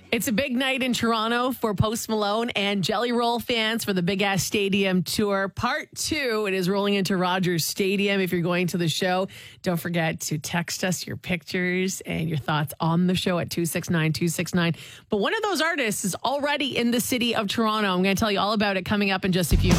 It's a big night in Toronto for Post Malone and Jelly Roll fans for the Big Ass Stadium Tour. Part 2, it is rolling into Rogers Stadium. If you're going to the show, don't forget to text us your pictures and your thoughts on the show at 269-269. But one of those artists is already in the city of Toronto. I'm going to tell you all about it coming up in just a few minutes.